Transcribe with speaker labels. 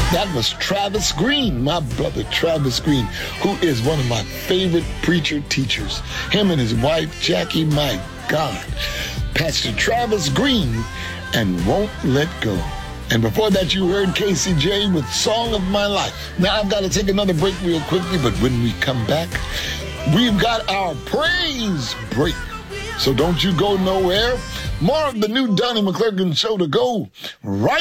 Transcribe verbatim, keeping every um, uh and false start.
Speaker 1: That was Travis Green, my brother Travis Green, who is one of my favorite preacher teachers. Him and his wife, Jackie, my God. Pastor Travis Green and Won't Let Go. And before that, you heard K C J with Song of My Life. Now, I've got to take another break real quickly, but when we come back, we've got our praise break. So don't you go nowhere. More of the new Donnie McClurkin show to go right